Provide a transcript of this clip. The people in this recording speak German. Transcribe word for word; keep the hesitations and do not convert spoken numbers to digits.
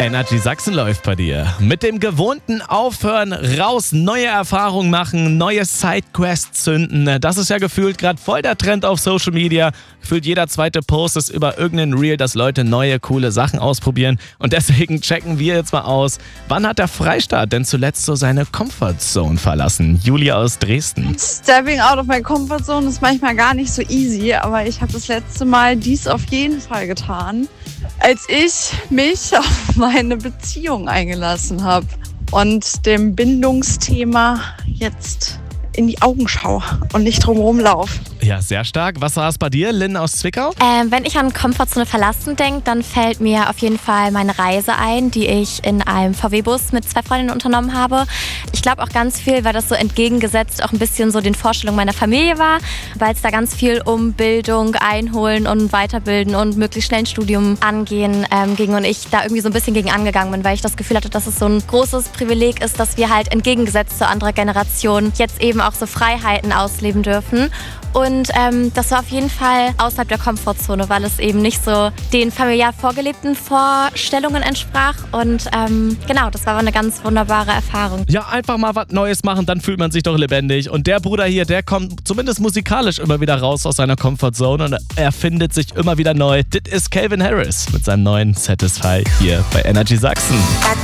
Energy Sachsen läuft bei dir. Mit dem gewohnten Aufhören, raus, neue Erfahrungen machen, neue Sidequests zünden. Das ist ja gefühlt gerade voll der Trend auf Social Media. Gefühlt jeder zweite Post ist über irgendeinen Reel, dass Leute neue, coole Sachen ausprobieren. Und deswegen checken wir jetzt mal aus, wann hat der Freistaat denn zuletzt so seine Comfortzone verlassen? Julia aus Dresden. Stepping out of my comfort zone ist manchmal gar nicht so easy, aber ich habe das letzte Mal dies auf jeden Fall getan, als ich mich auf meine Beziehung eingelassen habe und dem Bindungsthema jetzt in die Augen schaue und nicht drumherum laufe. Ja, sehr stark. Was war es bei dir, Lynn aus Zwickau? Ähm, wenn ich an Komfortzone verlassen denke, dann fällt mir auf jeden Fall meine Reise ein, die ich in einem V W-Bus mit zwei Freundinnen unternommen habe. Ich glaube auch ganz viel, weil das so entgegengesetzt auch ein bisschen so den Vorstellungen meiner Familie war, weil es da ganz viel um Bildung einholen und weiterbilden und möglichst schnell ein Studium angehen ähm, ging und ich da irgendwie so ein bisschen gegen angegangen bin, weil ich das Gefühl hatte, dass es so ein großes Privileg ist, dass wir halt entgegengesetzt zu anderer Generation jetzt eben auch so Freiheiten ausleben dürfen. Und ähm, das war auf jeden Fall außerhalb der Komfortzone, weil es eben nicht so den familiär vorgelebten Vorstellungen entsprach. Und ähm, genau, das war aber eine ganz wunderbare Erfahrung. Ja, einfach mal was Neues machen, dann fühlt man sich doch lebendig. Und der Bruder hier, der kommt zumindest musikalisch immer wieder raus aus seiner Komfortzone und er findet sich immer wieder neu. Das ist Calvin Harris mit seinem neuen Satisfy hier bei Energy Sachsen.